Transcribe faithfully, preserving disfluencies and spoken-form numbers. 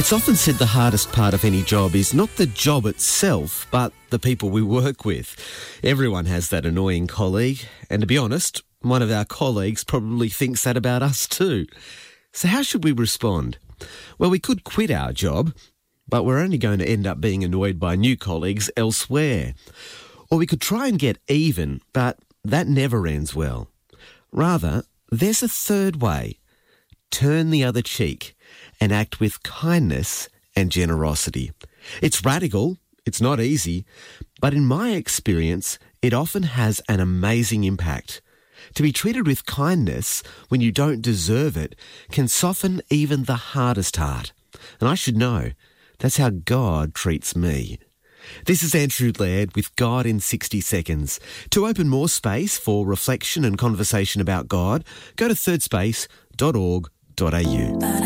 It's often said the hardest part of any job is not the job itself, but the people we work with. Everyone has that annoying colleague, and to be honest, one of our colleagues probably thinks that about us too. So how should we respond? Well, we could quit our job, but we're only going to end up being annoyed by new colleagues elsewhere. Or we could try and get even, but that never ends well. Rather, there's a third way. Turn the other cheek and act with kindness and generosity. It's radical, it's not easy, but in my experience, it often has an amazing impact. To be treated with kindness when you don't deserve it can soften even the hardest heart. And I should know, that's how God treats me. This is Andrew Laird with God in sixty seconds. To open more space for reflection and conversation about God, go to third space dot org dot a u.